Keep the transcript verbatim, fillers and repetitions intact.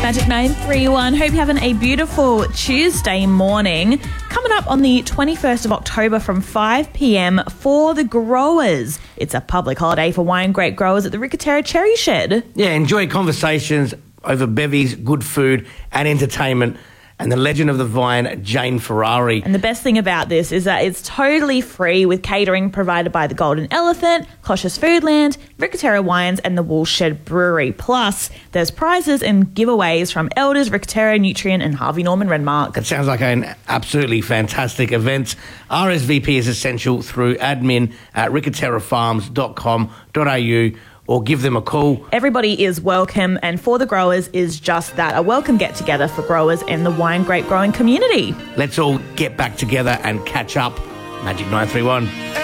Magic nine three one. Hope you're having a beautiful Tuesday morning. Coming up on the twenty-first of October from five p.m. for the growers. It's a public holiday for wine grape growers at the Ricatera Cherry Shed. Yeah, enjoy conversations over bevies, good food and entertainment. And the legend of the vine, Jane Ferrari. And the best thing about this is that it's totally free with catering provided by the Golden Elephant, Kosh's Foodland, Ricatera Wines and the Woolshed Brewery. Plus, there's prizes and giveaways from Elders, Ricatera, Nutrient and Harvey Norman Renmark. It sounds like an absolutely fantastic event. R S V P is essential through admin at ricatera farms dot com dot a u or give them a call. Everybody is welcome, and For the Growers is just that, a welcome get-together for growers in the wine grape growing community. Let's all get back together and catch up. Magic nine three one.